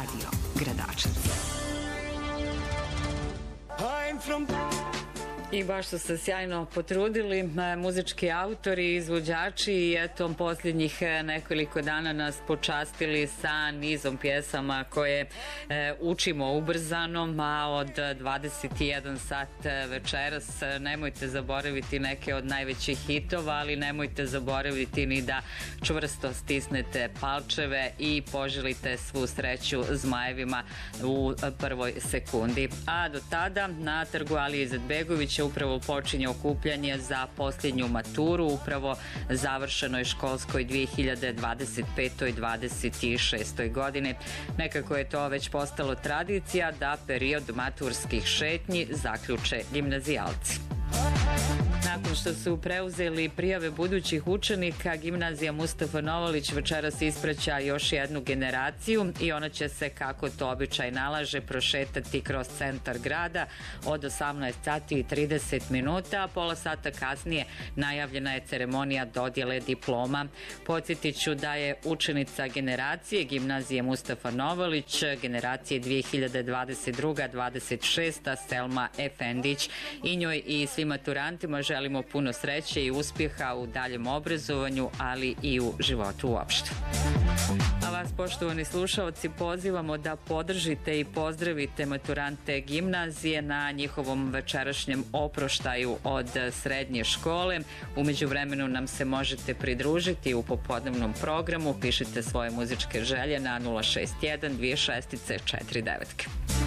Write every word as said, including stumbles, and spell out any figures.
Radio Gradačac. I baš su se sjajno potrudili muzički autori i izvođači i eto posljednjih nekoliko dana nas počastili sa nizom pjesama koje e, učimo ubrzano, a od dvadeset i jedan sat večeras nemojte zaboraviti neke od najvećih hitova, ali nemojte zaboraviti ni da čvrsto stisnete palčeve i poželite svu sreću Zmajevima u prvoj sekundi. A do tada na trgu Alije Izetbegovića upravo počinje okupljanje za posljednju maturu, upravo završenoj školskoj dvije hiljade dvadeset pete dvadeset šeste godine. Nekako je to već postalo tradicija da period maturskih šetnji zaključe gimnazijalci. Nakon što su preuzeli prijave budućih učenika, gimnazija Mustafa Novalić večeras ispraća još jednu generaciju i ona će se, kako to običaj nalaže, prošetati kroz centar grada od osamnaest sati i trideset minuta, a pola sata kasnije najavljena je ceremonija dodjele diploma. Podsjetit ću da je učenica generacije gimnazije Mustafa Novalić, generacije dvije hiljade dvadeset druga dvadeset šesta Selma Efendić, i njoj i svim maturantima želimo puno sreće i uspjeha u daljem obrazovanju, ali i u životu uopšte. A vas, poštovani slušalci, pozivamo da podržite i pozdravite maturante gimnazije na njihovom večerašnjem oproštaju od srednje škole. U međuvremenu nam se možete pridružiti u popodnevnom programu. Pišite svoje muzičke želje na nula šest jedan dvije šest četiri devet.